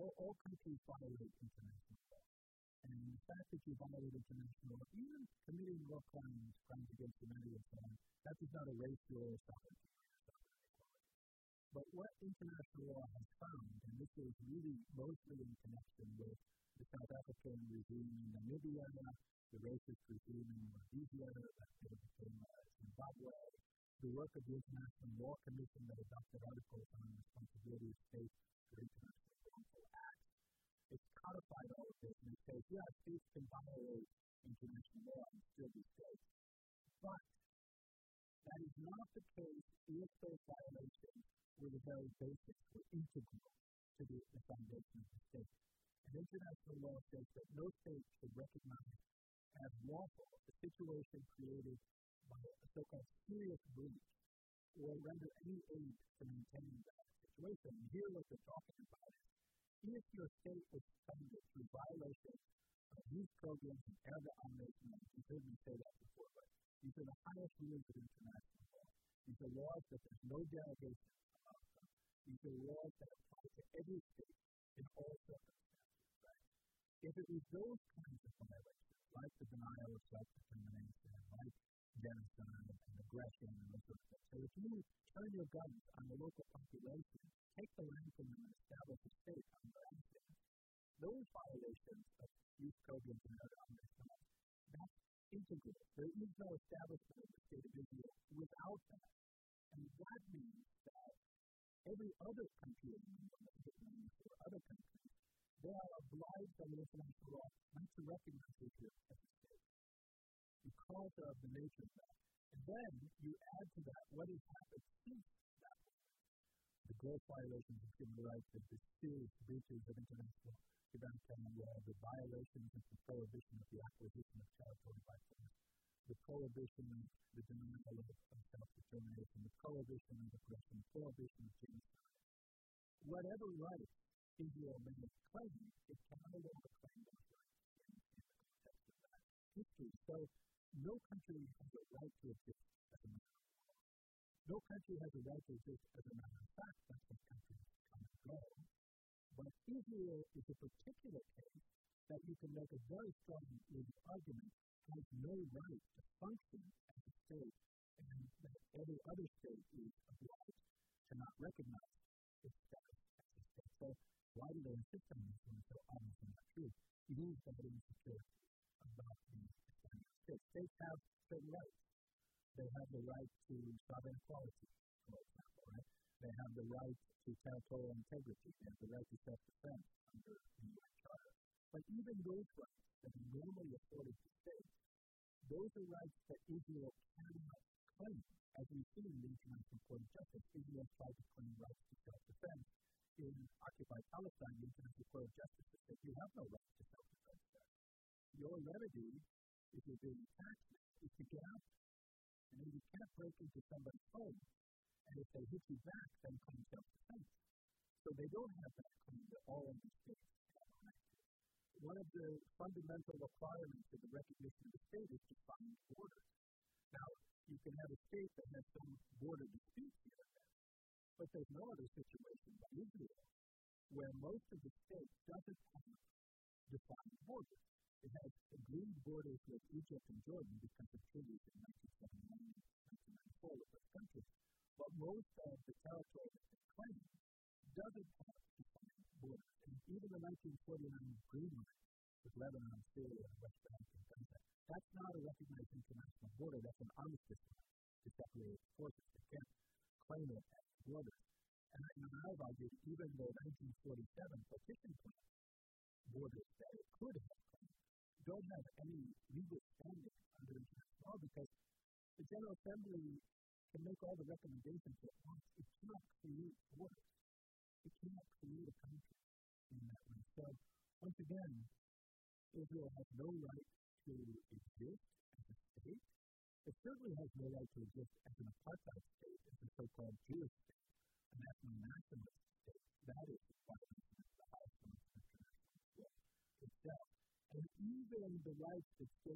all countries violate international law. And the fact that you violate international law, even committing war crimes against humanity and so on, that does not erase your sovereignty. But what international law has found, and this is really mostly in connection with the South African regime in Namibia, the racist regime in Rhodesia that became Zimbabwe, the work of the International Law Commission that adopted articles on the responsibility of states for international wrongful acts. It's codified all of this and it says, yeah, states can violate international law and still be states. But that is not the case if those violations were the very basics, were integral to the foundation of the state. And international law says that no state should recognize as lawful a situation created by a so-called serious breach or render any aid to maintain that situation. And here what they're talking about is if your state was funded through violation of youth programs and Arab Ombudsman, you've heard me say that before, but these are the highest rules of international law. These are laws that there's no derogation about them. These are laws that apply to every state in all circumstances. Right? If it was those kinds of violations, like the denial of self-determination, like genocide and aggression and those sorts of things. So if you turn your guns on the local population, take the land from them and establish a state on their own land, those violations of youth programs and other ombudsmen, that's integral. There is no establishment of the state of Israel without that. And that means that every other country in the world, or other countries, they are obliged under international law not to recognize Israel as a state because of the nature of that. And then you add to that what has happened since that point. The gross violations of human rights, the serious breaches of international humanitarian law, the violations of the prohibition of the acquisition of territory by force, the prohibition of the denial of self-determination, the prohibition of aggression, the prohibition of genocide. Whatever rights Israel may have claimed, it can no longer claim those rights in the context of that history. So no country has a right to exist as a matter of law. No country has a right to exist as a matter of fact. That's what countries come and go. But Israel is a particular case that you can make a very strong legal argument has no right to function as a state, and that every other state is obliged to not recognize its status as a state. So why do they insist on this when it's so obviously not true? It is that insecurity about the Islamic state. States have certain rights. They have the right to sovereign equality, for example, right? They have the right to territorial integrity. They have the right to self-defense under the UN Charter. But even those rights that are normally afforded to states, those are rights that Israel cannot claim. As we've seen in the International Court of Justice, Israel tried to claim rights to self-defense. In occupied Palestine, the International Court of Justice said you have no right to self-defense there. Your remedy, if you're being attacked, is to get out. And then you can't break into somebody's home. And if they hit you back, then claim self-defense. So they don't have that claim that all of the states have a right to. One of the fundamental requirements of the recognition of the state is to find borders. Now, you can have a state that has some border disputes here and there, but there's no other situation like Israel where most of the state doesn't have defined borders. It has agreed borders with Egypt and Jordan because of treaties in 1979 and 1994 with those countries. But most of the territory that they claim doesn't have defined borders. And even the 1949 agreement with Lebanon, Syria, and West Bank and Gaza, that's not a recognized international border. That's an armistice to separate forces. They can't claim it as borders. And I've argued even the 1947 partition plan borders that it could have claimed don't have any legal standing under international law because the General Assembly can make all the recommendations it wants. It cannot create borders. It cannot create a country in that way. So, once again, Israel has no right to exist as a state. It certainly has no right to exist as an apartheid state, as a so-called Jewish state, a nationalist state. That is the violation of the highest form of international law itself. And even the rights that states